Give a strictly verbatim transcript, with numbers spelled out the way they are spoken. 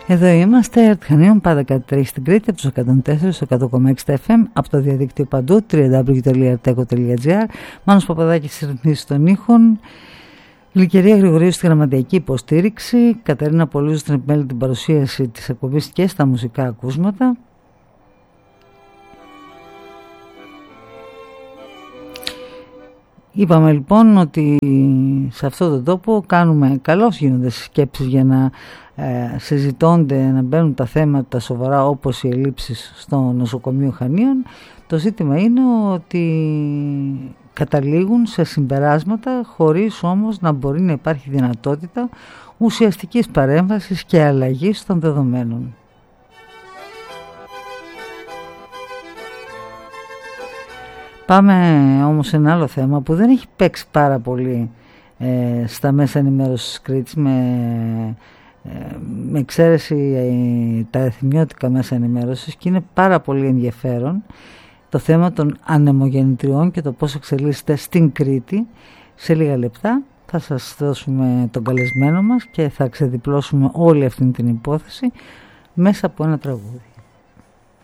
Εδώ είμαστε, Αρτιχανίων, πάντα κάτι τρέχει στην Κρήτη, από τους εκατόν τέσσερα στο εκατό κόμμα έξι εφ εμ, από το διαδίκτυο παντού, double-u double-u double-u τελεία arteco τελεία gr. Μάνος Παπαδάκης στις ρυθμίσεις των ήχων, Λυκερία Γρηγορίου στη γραμματιακή υποστήριξη, Κατερίνα Πολύζου στην επιμέλεια την παρουσίαση της εκπομπής και στα μουσικά ακούσματα. Είπαμε λοιπόν ότι σε αυτόν τον τόπο κάνουμε, καλώς γίνονται σκέψεις για να ε, συζητώνται, να μπαίνουν τα θέματα σοβαρά όπως οι ελλείψεις στο νοσοκομείο Χανίων. Το ζήτημα είναι ότι καταλήγουν σε συμπεράσματα χωρίς όμως να μπορεί να υπάρχει δυνατότητα ουσιαστικής παρέμβασης και αλλαγής των δεδομένων. Πάμε όμως σε ένα άλλο θέμα που δεν έχει παίξει πάρα πολύ ε, στα μέσα ενημέρωσης της Κρήτης, με, ε, με εξαίρεση ε, τα εθνιώτικα μέσα ενημέρωσης, και είναι πάρα πολύ ενδιαφέρον το θέμα των ανεμογεννητριών και το πώς εξελίσσεται στην Κρήτη. Σε λίγα λεπτά θα σας δώσουμε τον καλεσμένο μας και θα ξεδιπλώσουμε όλη αυτή την υπόθεση μέσα από ένα τραγούδι.